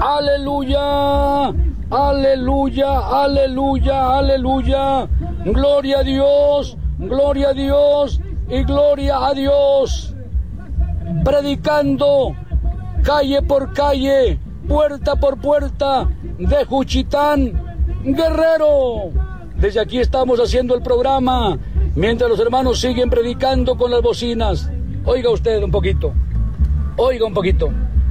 aleluya, aleluya, aleluya, aleluya. Gloria a Dios y gloria a Dios. Predicando calle por calle, puerta por puerta de Juchitán, Guerrero. Desde aquí estamos haciendo el programa mientras los hermanos siguen predicando con las bocinas. Oiga usted un poquito. Oiga un poquito.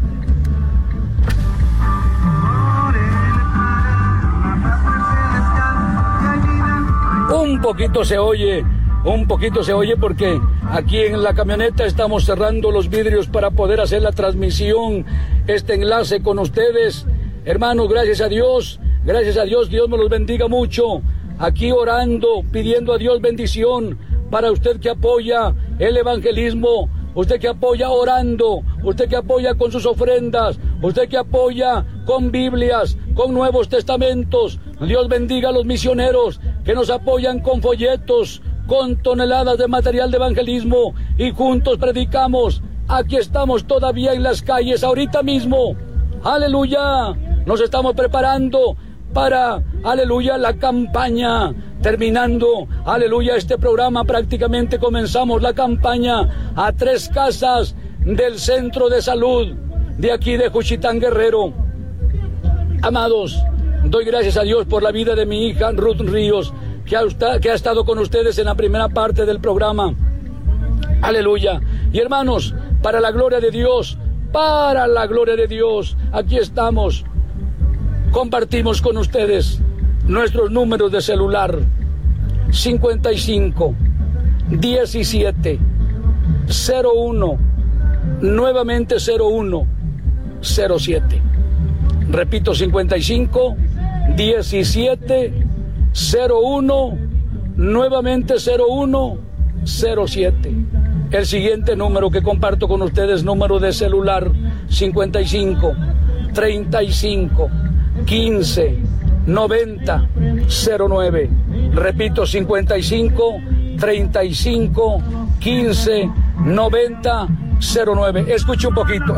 Un poquito se oye porque aquí en la camioneta estamos cerrando los vidrios para poder hacer la transmisión, este enlace con ustedes. Hermanos, gracias a Dios, Dios me los bendiga mucho. Aquí orando, pidiendo a Dios bendición para usted que apoya el evangelismo, usted que apoya orando, usted que apoya con sus ofrendas, usted que apoya con Biblias, con Nuevos Testamentos. Dios bendiga a los misioneros que nos apoyan con folletos, con toneladas de material de evangelismo y juntos predicamos. Aquí estamos todavía en las calles ahorita mismo. Aleluya. Nos estamos preparando para, aleluya, la campaña. Terminando, aleluya, este programa prácticamente comenzamos la campaña a 3 casas del centro de salud de aquí de Juchitán, Guerrero. Amados, doy gracias a Dios por la vida de mi hija Ruth Ríos, que ha estado con ustedes en la primera parte del programa. Aleluya. Y hermanos, para la gloria de Dios, aquí estamos. Compartimos con ustedes nuestros números de celular: 55 17 01 nuevamente 01 07. Repito, 55 17 01 nuevamente 01 07. El siguiente número que comparto con ustedes, número de celular: 55 35 15 90 09. Repito, 55 35 15 90 09. Escuche un poquito.